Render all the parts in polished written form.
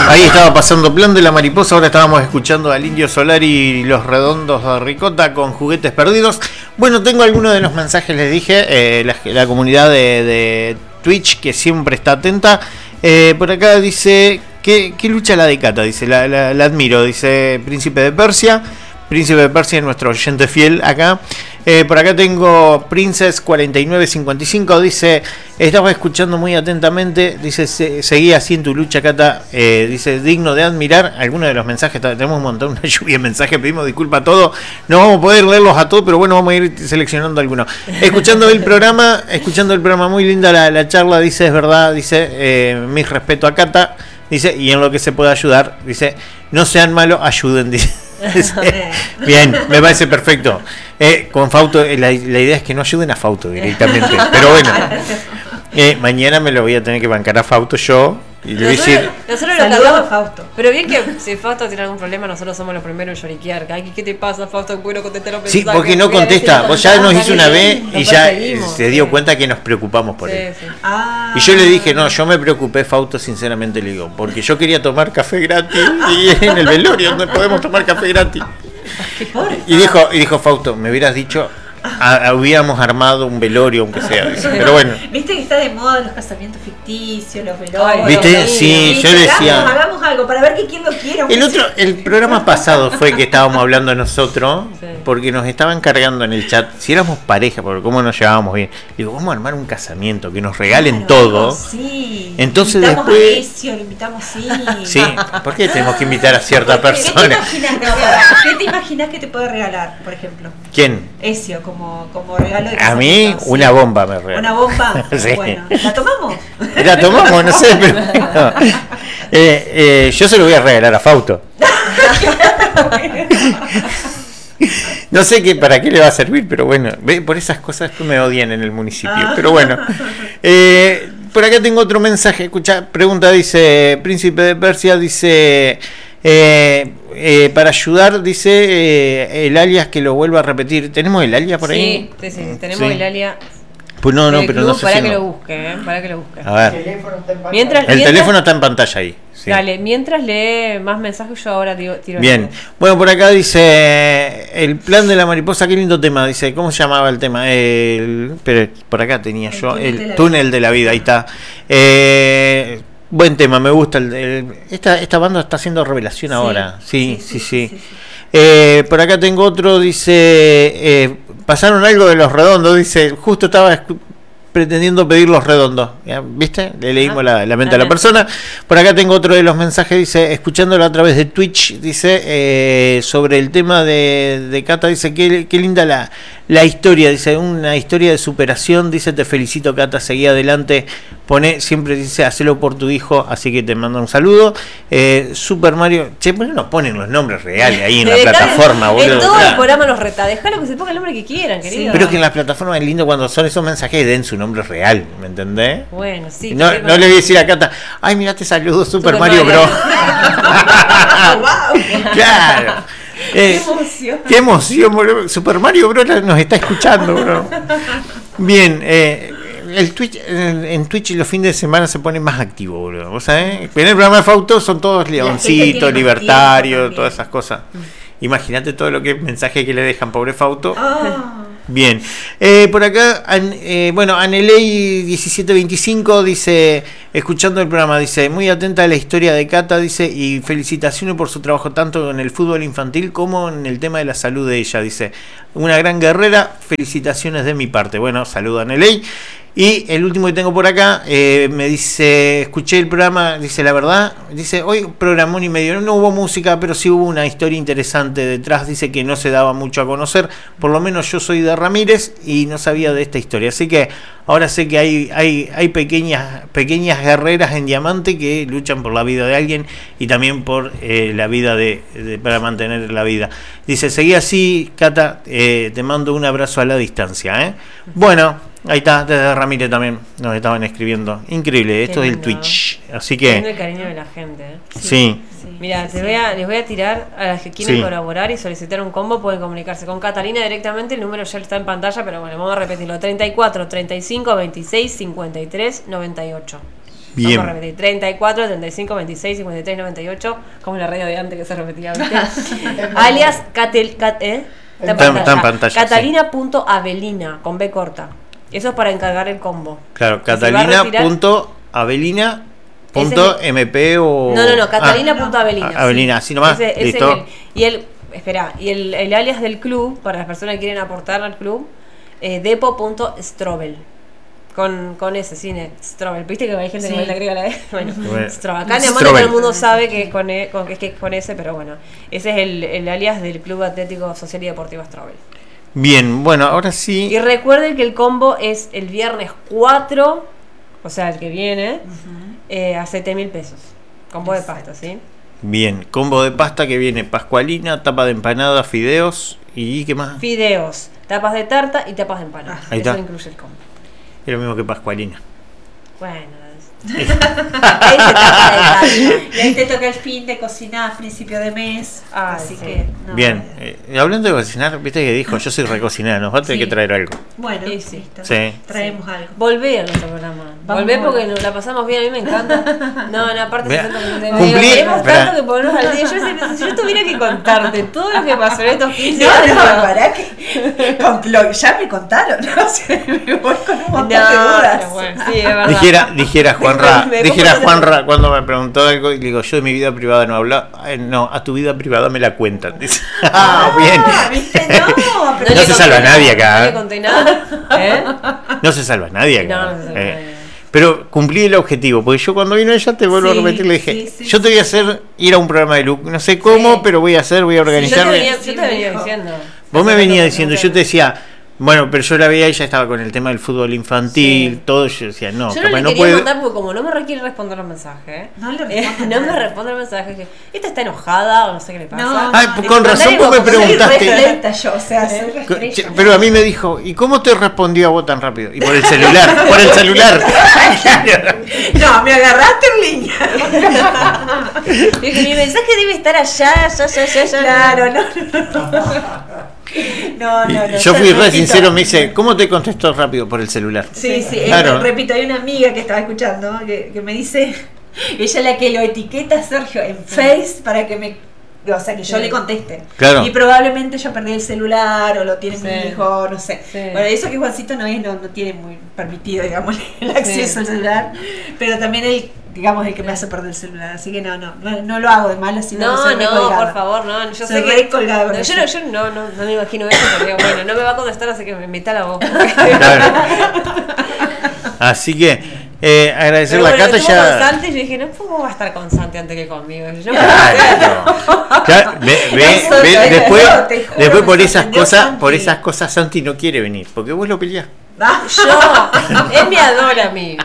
Ahí estaba pasando Plan de la Mariposa, ahora estábamos escuchando al Indio Solari y los Redondos de Ricota con Juguetes Perdidos. Bueno, tengo algunos de los mensajes, les dije, la comunidad de Twitch que siempre está atenta. Por acá dice, ¿qué lucha la de Cata? Dice, la admiro, dice Príncipe de Persia. Príncipe de Persia es nuestro oyente fiel acá. Por acá tengo Princess 4955, dice, estaba escuchando muy atentamente, dice, seguí así en tu lucha, Cata, dice, digno de admirar. Algunos de los mensajes, tenemos un montón, una lluvia de mensajes, pedimos disculpas a todos, no vamos a poder leerlos a todos, pero bueno, vamos a ir seleccionando algunos. Escuchando el programa, muy linda la charla, dice, es verdad, dice, mi respeto a Cata, dice, y en lo que se pueda ayudar, dice, no sean malos, ayuden, dice. Bien, me parece perfecto. Con Fauto, la idea es que no ayuden a Fauto directamente. Pero bueno, mañana me lo voy a tener que bancar a Fauto yo. Y le voy a decir. Nosotros lo cargamos a Fausto. Pero bien que si Fausto tiene algún problema, nosotros somos los primeros en lloriquear. ¿Qué te pasa, Fausto? ¿Puedo contestar los mensajes? Sí, porque no contesta. Vos ya nos hizo una vez y ya se dio cuenta que nos preocupamos por él. Sí. Y yo le dije, no, yo me preocupé, Fausto, sinceramente le digo, porque yo quería tomar café gratis y en el velorio donde podemos tomar café gratis. Y dijo Fausto, me hubieras dicho, hubiéramos armado un velorio aunque sea, dice. Pero bueno, viste que está de moda los casamientos ficticios, los velorios, viste, sí, yo le decía, hagamos algo para ver que quién lo quiere. El programa pasado fue que estábamos hablando nosotros, porque nos estaban cargando en el chat si éramos pareja, porque cómo nos llevábamos bien. Digo, vamos a armar un casamiento, que nos regalen todo. Sí. Entonces invitamos después a Ezio, lo invitamos, sí, ¿por qué tenemos que invitar a cierta persona? ¿Qué te imaginas que te puede regalar, por ejemplo? ¿Quién? Ezio, como regalo de casamiento. A mí, una bomba me regaló. ¿Una bomba? Sí. Bueno, ¿la tomamos? La tomamos, no sé, pero no. Yo se lo voy a regalar a Fausto. No sé para qué le va a servir, pero bueno, por esas cosas que me odian en el municipio. Pero bueno, por acá tengo otro mensaje. Escucha, pregunta, dice Príncipe de Persia, dice, para ayudar, dice, el alias que lo vuelva a repetir. ¿Tenemos el alias por ahí? Sí, tenemos el alias. Pues no, pero no sé para si que no. lo busque, para que lo busque. A ver. El teléfono está en pantalla ahí. Sí. Dale, mientras lee más mensajes, yo ahora tiro. Bien. Bueno, por acá dice el Plan de la Mariposa, qué lindo tema. Dice, ¿cómo se llamaba el tema? Pero por acá tenía yo. El Túnel de la Vida, ahí está. Buen tema, me gusta. Esta banda está haciendo revelación ahora. Sí. Por acá tengo otro, dice, pasaron algo de los Redondos, dice, justo estaba pretendiendo pedir los Redondos, ¿viste? Le leímos la mente a la persona. Por acá tengo otro de los mensajes, dice, escuchándolo a través de Twitch, dice, sobre el tema de Cata, dice, qué linda la historia, dice, una historia de superación, dice, te felicito, Cata, seguí adelante, siempre dice, hacelo por tu hijo, así que te mando un saludo. Super Mario, ¿por qué no ponen los nombres reales ahí en la plataforma, boludo? En todo el programa los reta, dejalo que se ponga el nombre que quieran, querido. Sí, pero que en la plataforma es lindo cuando son esos mensajes, den su nombre real, ¿me entendés? Bueno, sí. No le voy a decir a Cata, ay, mirá, te saludo Super Mario Bros. Claro. Qué emoción, bro. Super Mario Bros. Nos está escuchando, bro. Bien, el Twitch, en Twitch los fines de semana se pone más activo, bro. ¿Sabes? En el programa de Fausto son todos leoncitos, libertarios, todas esas cosas. Imagínate todo lo que es mensaje que le dejan, pobre Fausto. Bien, por acá, Aneley 1725 dice, escuchando el programa, dice, muy atenta a la historia de Cata, dice, y felicitaciones por su trabajo tanto en el fútbol infantil como en el tema de la salud de ella, dice, una gran guerrera, felicitaciones de mi parte. Bueno, saludo a Aneley. Y el último que tengo por acá, me dice, escuché el programa, dice, la verdad, dice, hoy programón y medio, no hubo música, pero sí hubo una historia interesante detrás, dice que no se daba mucho a conocer, por lo menos yo soy de Ramírez y no sabía de esta historia, así que ahora sé que hay pequeñas guerreras en diamante que luchan por la vida de alguien y también por la vida para mantener la vida. Dice, seguí así, Cata, te mando un abrazo a la distancia, Bueno, ahí está, desde Ramírez también nos estaban escribiendo. Increíble, esto es el Twitch. Así que. El cariño de la gente. Sí. Mira, les voy a tirar a las que quieren colaborar y solicitar un combo. Pueden comunicarse con Catalina directamente. El número ya está en pantalla, pero bueno, vamos a repetirlo: 34 35 26 53 98. Bien. Vamos a repetir. 34, 35, 26, 53, 98. Como en la radio de antes que se repetía. ¿Viste? Alias Está en pantalla. Catalina.avelina, con B corta. Eso es para encargar el combo. Claro, Y si va a retirar- Catalina.avelina.mp o... No, Catalina.avelina. Avelina, así nomás. Ese Listo. y el alias del club, para las personas que quieren aportar al club, depo.strobel. Con ese, cine, Strobel. ¿Viste que hay gente que le agrega la E? Bueno, Strobel. Acá en Alemania todo el mundo sabe que es con ese, pero bueno, ese es el alias del Club Atlético Social y Deportivo Strobel. Bien, bueno, ahora sí. Y recuerden que el combo es el viernes 4, o sea, el que viene, a 7.000 pesos. Combo de pasta, ¿sí? Bien, combo de pasta que viene pascualina, tapa de empanada, fideos y ¿qué más? Fideos, tapas de tarta y tapas de empanada. Ahí Eso está. incluye el combo. Es lo mismo que pascualina. Bueno, Y ahí te toca el fin de cocinar a principio de mes. Así sí. que. No, Bien, hablando de cocinar, viste que dijo, yo soy recocinera, nos va a tener que traer algo. Bueno, Sí, sí. listo. Sí. Traemos algo. volvé a nuestro programa. Volvé porque nos la pasamos bien, a mí me encanta. No, aparte Vea, 60 minutos. cumplí- Tenemos espera. tanto que ponernos al día. Yo siempre, si yo tuviera que contarte todo lo que pasó en estos 15 No, años. para que ya me contaron, ¿no? O sea, me voy con un montón de No, dudas. pero bueno, sí, es verdad. Dijera Juanra cuando me preguntó algo y le digo, yo de mi vida privada no hablo, no, a tu vida privada me la cuentan. Dice, bien. ¿Viste? No, pero No le se conté salva nada, nadie acá, No ¿eh? le conté nada. No se salva nadie acá. No, no se salva nadie. Pero cumplí el objetivo, porque yo cuando vino ella, te vuelvo a Sí, repetir, le dije, sí, yo te voy a hacer ir a un programa de look, no sé cómo, pero voy a organizar. Yo te venía diciendo. Vos me venías diciendo, yo te decía, bueno, pero yo la veía, ella estaba con el tema del fútbol infantil, Sí. todo, yo decía, no, Yo no capaz le no quería puedo. mandar porque como no me requiere responder los mensajes, No le responde no me nada. responde el mensaje, que esta está enojada o no sé qué le pasa. No, Ay, no, con razón vos me Soy preguntaste. re lenta yo, o sea, soy re estrella. Pero a mí me dijo, ¿y cómo te respondió a vos tan rápido? Y por el celular, por el celular. No, me agarraste en línea. Dije, mi mensaje debe estar allá. Claro, no. No. Yo fui re repito. sincero, me dice, ¿cómo te contestó rápido por el celular? Sí, Claro. repito, hay una amiga que estaba escuchando que me dice, ella la que lo etiqueta a Sergio en Face para que o sea, que yo Sí. le conteste. Claro. Y probablemente yo perdí el celular o lo tiene Sí. mi hijo, no sé. Sí. Bueno, eso que Juancito no tiene muy permitido, digamos, el acceso al celular, pero también el que me hace perder el celular. Así que no lo hago de malo, sino que soy re colgada. por favor, no. Yo Soy sé re que. colgada con No, eso. yo no me imagino eso porque, bueno, no me va a contestar, así que me invita la voz. Claro. Así que agradecer Pero la bueno, Cata estuvo ya. con Santi y yo dije, ¿cómo va a estar con Santi antes que conmigo? Yo, Claro. Ya, después por me esas sorprendió cosas, Santi. Santi no quiere venir, porque vos lo peleás. él me adora a mí.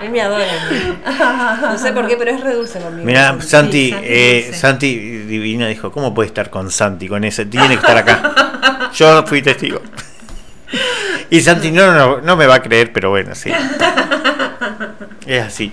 No sé por qué, pero es re dulce conmigo. Mirá, Santi, Santi es dulce. Santi Divina dijo, ¿cómo puede estar con Santi, con ese? Tiene que estar acá. Yo fui testigo. Y Santi no me va a creer, pero bueno, sí. Es así.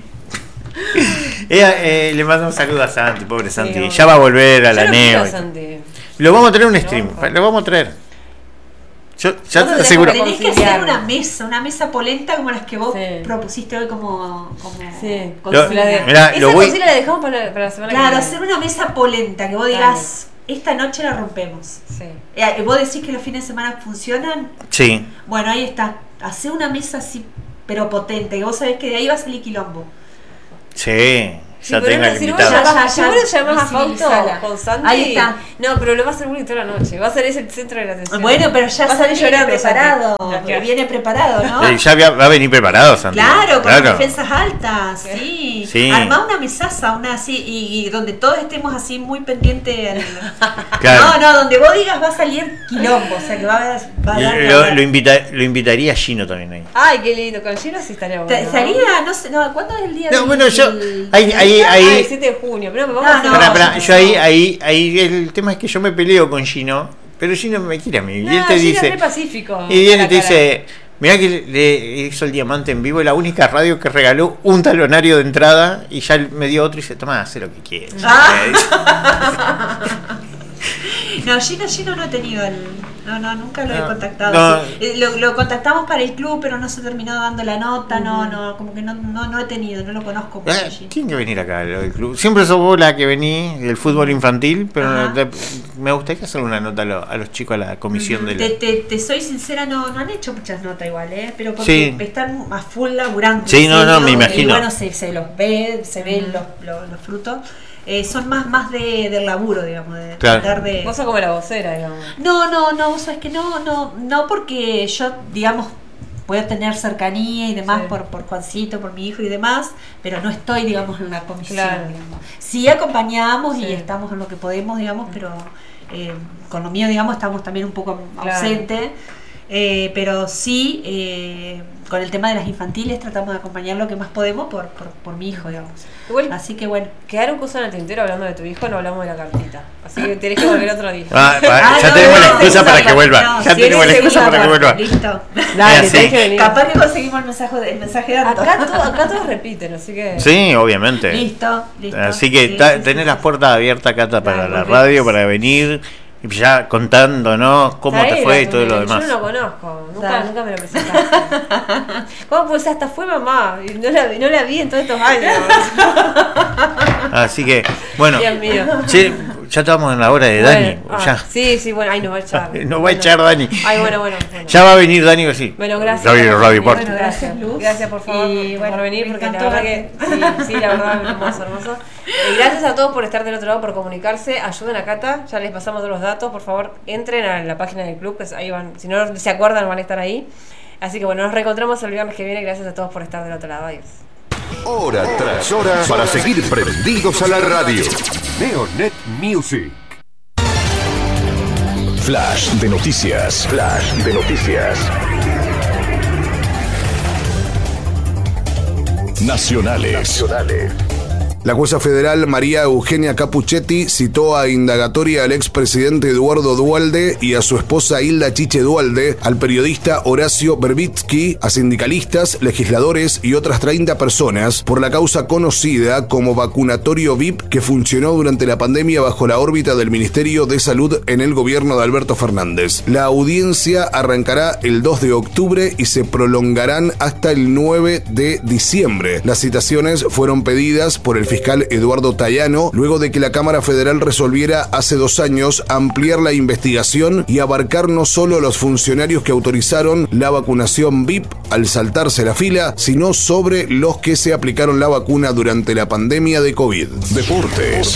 Le mando un saludo a Santi, pobre Santi. bueno. Ya va a volver a Yo la lo quiero neo. a Santi. Lo vamos a traer un stream, lo vamos a traer. Yo ya Nosotros te aseguro. tenemos Tenés que hacer conciliar. una mesa polenta como las que vos Sí. propusiste hoy como Sí, consigna. Mirá, esa lo voy- consigna la dejamos para la semana Claro, que hacer viene. una mesa polenta, que vos digas, esta noche la rompemos. Sí. ¿Vos decís que los fines de semana funcionan? Sí. Bueno, ahí está. Hacer una mesa así, pero potente, que vos sabés que de ahí va a salir quilombo. Sí. Sí, Ya pero tengo no, el si vos invitado. llamás, si vos lo llamás a Fausto visibilizala. con Santi. Ahí está. No, pero lo va a hacer bullying toda la noche. Va a ser ese el centro de la atención. Bueno, pero ya va a salir viene llorando. preparado. Santi. Porque viene preparado, ¿no? Ya va a venir preparado, Santi. Claro, con las defensas altas, sí. Sí. Armá una mesaza, una así, y donde todos estemos así muy pendientes. Claro. No, donde vos digas va a salir quilombo, o sea que va a dar. Lo invitaría a Gino también ahí. Ay, qué lindo. Con Gino sí estaría bueno. Salía, no sé, no, ¿cuándo es el día? No, bueno, yo. Ay, Ahí. 7 de junio. Pero vamos No, a hacer no. Pará, yo ahí. El tema es que yo me peleo con Gino, pero Gino me quiere a mí. Y él te Gino dice. es re pacífico. Y viene y te cara a cara. dice. Mirá que le hizo el Diamante en vivo, la única radio que regaló un talonario de entrada y ya me dio otro y dice, toma, haz lo que quieras. No, Gino no he tenido No, nunca lo he contactado. Sí. Lo contactamos para el club, pero no se terminó dando la nota, no, como que no he tenido, no lo conozco. Tiene que venir acá al club. Siempre sos vos la que venís del fútbol infantil, pero me gustaría hacer una nota a los chicos, a la comisión de Te soy sincera, no han hecho muchas notas igual, pero porque están más full laburando. Sí, no, me imagino. Y bueno, se los ve, se ven los frutos. Son más del laburo, digamos, de tratar de... Vos sos como la vocera, digamos. No, vos sabés que no porque yo, digamos, puedo tener cercanía y demás por Juancito, por mi hijo y demás, pero no estoy, digamos, en la comisión, digamos. Sí acompañamos y estamos en lo que podemos, digamos, pero con lo mío, digamos, estamos también un poco ausentes, pero sí... con el tema de las infantiles tratamos de acompañar lo que más podemos por mi hijo, digamos. Igual, así que bueno. Quedaron cosas en el tintero hablando de tu hijo, no hablamos de la cartita. Así que tenés que volver otro día. Ya tenemos la excusa para que vuelva. Ya tenemos la excusa para que vuelva. Listo. Dale, tenés que venir. Capaz que conseguimos el mensaje de acá todos repiten, así que... Sí, obviamente. Listo. Así que tenés las puertas abiertas, Cata, para la radio, para venir. Y ya contándonos cómo te fue y todo lo demás. Yo no lo conozco, nunca me lo presentaste. ¿Cómo? Pues hasta fue mamá, y no la vi en todos estos años. Así que, bueno, Dios mío. Che, ya estamos en la hora de Dani. Ya. Sí, bueno, ahí nos va a echar. Nos va a echar Dani. Ay, bueno. Ya va a venir Dani, sí. Bueno, gracias. Radio Porto. Bueno, gracias, Luz. Gracias por favor por venir, porque la verdad que sí, la verdad, hermoso. Gracias a todos por estar del otro lado, por comunicarse. Ayuden a Cata, ya les pasamos todos los datos. Por favor, entren a la página del club, que ahí van, si no se acuerdan, van a estar ahí. Así que bueno, nos reencontramos el viernes que viene. Gracias a todos por estar del otro lado. Adiós. Hora tras hora para seguir prendidos a la radio. Neonet Music. Flash de noticias. Nacionales. La jueza federal María Eugenia Capuchetti citó a indagatoria al expresidente Eduardo Duhalde y a su esposa Hilda Chiche Duhalde, al periodista Horacio Berbitsky, a sindicalistas, legisladores y otras 30 personas por la causa conocida como vacunatorio VIP que funcionó durante la pandemia bajo la órbita del Ministerio de Salud en el gobierno de Alberto Fernández. La audiencia arrancará el 2 de octubre y se prolongarán hasta el 9 de diciembre. Las citaciones fueron pedidas por el fiscal Eduardo Tayano, luego de que la Cámara Federal resolviera hace 2 años ampliar la investigación y abarcar no solo los funcionarios que autorizaron la vacunación VIP al saltarse la fila, sino sobre los que se aplicaron la vacuna durante la pandemia de COVID. Deportes.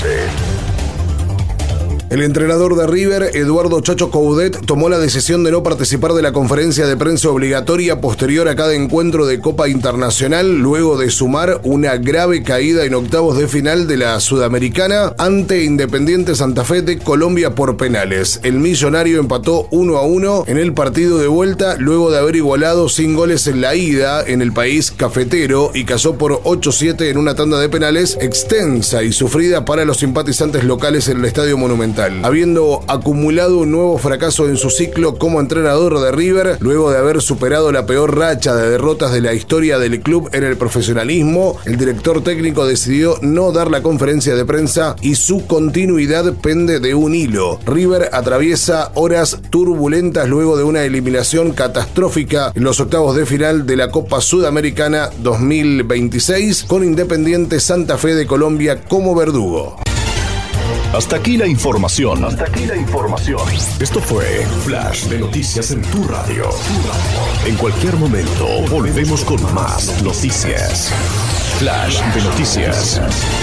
El entrenador de River, Eduardo Chacho Coudet, tomó la decisión de no participar de la conferencia de prensa obligatoria posterior a cada encuentro de Copa Internacional, luego de sumar una grave caída en octavos de final de la Sudamericana ante Independiente Santa Fe de Colombia por penales. El millonario empató 1-1 en el partido de vuelta, luego de haber igualado sin goles en la ida en el país cafetero, y cayó por 8-7 en una tanda de penales extensa y sufrida para los simpatizantes locales en el Estadio Monumental. Habiendo acumulado un nuevo fracaso en su ciclo como entrenador de River, luego de haber superado la peor racha de derrotas de la historia del club en el profesionalismo, el director técnico decidió no dar la conferencia de prensa y su continuidad pende de un hilo. River atraviesa horas turbulentas luego de una eliminación catastrófica en los octavos de final de la Copa Sudamericana 2026, con Independiente Santa Fe de Colombia como verdugo. Hasta aquí la información. Esto fue Flash de Noticias en tu radio. En cualquier momento volvemos con más noticias. Flash de Noticias.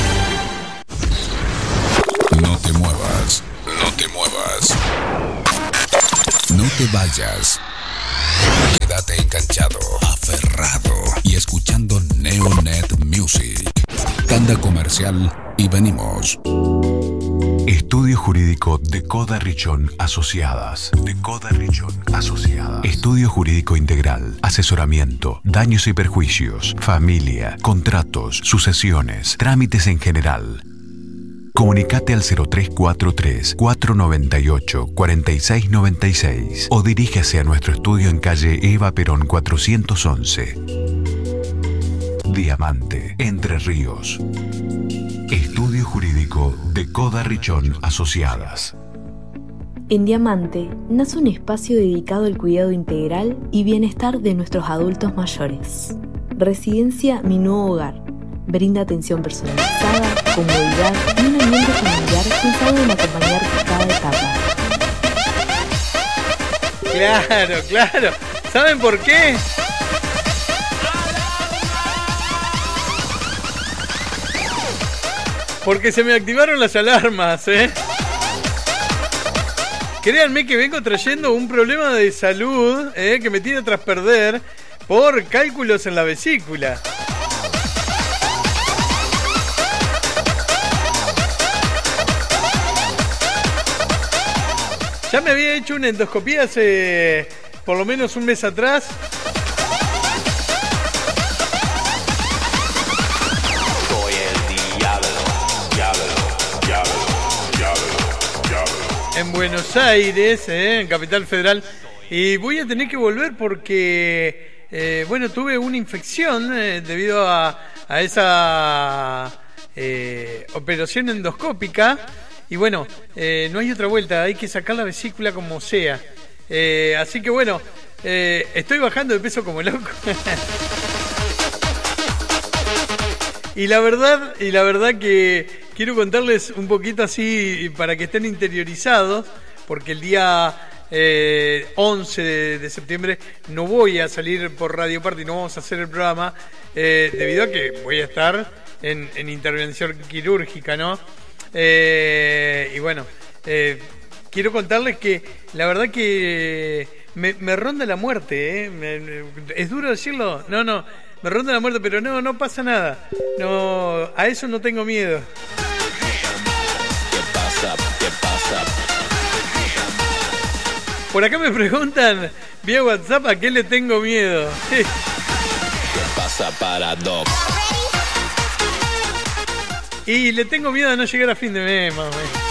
No te muevas. No te vayas. Quédate enganchado, aferrado y escuchando Neonet Music. Tanda comercial y venimos. Estudio Jurídico de Coda Richón Asociadas. Estudio Jurídico Integral. Asesoramiento, daños y perjuicios, familia, contratos, sucesiones, trámites en general. Comunicate al 0343 498 4696 o diríjase a nuestro estudio en calle Eva Perón 411. Diamante, Entre Ríos. Estudio Jurídico de Coda Richón Asociadas. En Diamante nace un espacio dedicado al cuidado integral y bienestar de nuestros adultos mayores. Residencia Mi Nuevo Hogar brinda atención personalizada, comodidad y un ambiente familiar pensado en acompañar cada etapa. Claro. ¿Saben por qué? Porque se me activaron las alarmas, Créanme que vengo trayendo un problema de salud que me tiene tras perder por cálculos en la vesícula. Ya me había hecho una endoscopía hace por lo menos un mes atrás. En Buenos Aires, en Capital Federal. Y voy a tener que volver porque, tuve una infección debido a esa operación endoscópica. Y bueno, no hay otra vuelta, hay que sacar la vesícula como sea. Así que bueno, estoy bajando de peso como loco. Y la verdad que quiero contarles un poquito así para que estén interiorizados, porque el día 11 de septiembre no voy a salir por Radio Party, no vamos a hacer el programa, debido a que voy a estar en intervención quirúrgica, ¿no? Y bueno, quiero contarles que la verdad que me ronda la muerte, ¿es duro decirlo? No, me ronda la muerte, pero no pasa nada. No, a eso no tengo miedo. ¿Qué pasa? Por acá me preguntan vía WhatsApp a qué le tengo miedo. ¿Qué pasa para Doc? Y le tengo miedo a no llegar a fin de mes, más o menos.